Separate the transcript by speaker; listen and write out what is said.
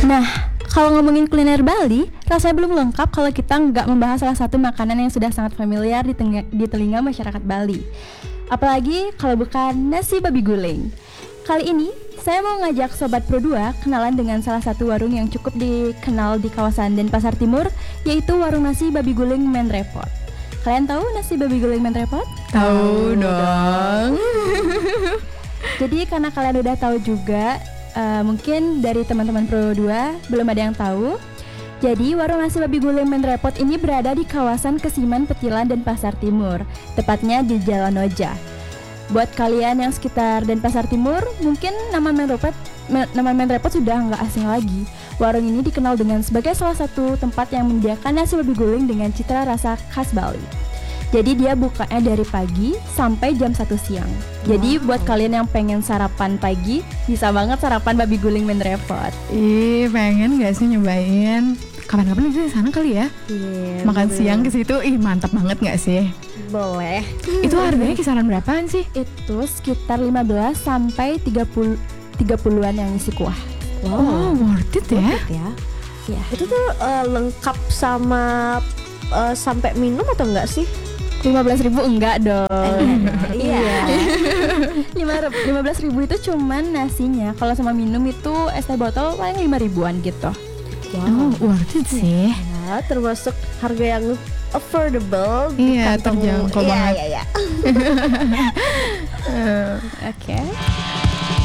Speaker 1: Nah, kalau ngomongin kuliner Bali, rasanya belum lengkap kalau kita nggak membahas salah satu makanan yang sudah sangat familiar di telinga masyarakat Bali. Apalagi kalau bukan nasi babi guling. Kali ini, saya mau ngajak Sobat Pro 2 kenalan dengan salah satu warung yang cukup dikenal di kawasan Denpasar Timur, yaitu warung nasi babi guling Menrepot. Kalian tahu nasi babi guling Menrepot?
Speaker 2: Tahu dong.
Speaker 1: Jadi karena kalian udah tahu juga, mungkin dari teman-teman Pro 2 belum ada yang tahu. Jadi warung nasi babi guling Menrepot ini berada di kawasan Kesiman, Petilan, dan Pasar Timur, tepatnya di Jalan Oja. Buat kalian yang sekitar Denpasar Timur, mungkin nama Menrepot sudah nggak asing lagi. Warung ini dikenal dengan sebagai salah satu tempat yang menyediakan nasi babi guling dengan cita rasa khas Bali. Jadi dia bukanya dari pagi sampai jam 1 siang. Jadi buat kalian yang pengen sarapan pagi, bisa banget sarapan babi guling Menrepot.
Speaker 2: Ih, pengen gak sih nyobain? Kapan-kapan kita sana kali ya?
Speaker 3: Iya,
Speaker 2: Makan siang ke situ, mantap banget gak sih?
Speaker 3: boleh.
Speaker 2: Itu harganya kisaran berapaan sih?
Speaker 1: Itu sekitar 15 sampai 30-an yang isi kuah.
Speaker 2: Oh, worth it ya?
Speaker 3: Ya.
Speaker 1: Ya.
Speaker 3: Itu tuh lengkap sama sampai minum atau enggak sih?
Speaker 1: 15.000 enggak dong.
Speaker 3: Iya.
Speaker 1: 15.000 itu cuman nasinya. Kalau sama minum itu es teh botol paling 5.000-an gitu.
Speaker 2: Oh, worth it sih.
Speaker 3: Ya, termasuk harga yang affordable.
Speaker 2: Iya,
Speaker 3: di kantong.
Speaker 2: terjangkau
Speaker 3: Iya,
Speaker 2: banget.
Speaker 3: Iya.
Speaker 1: Oke.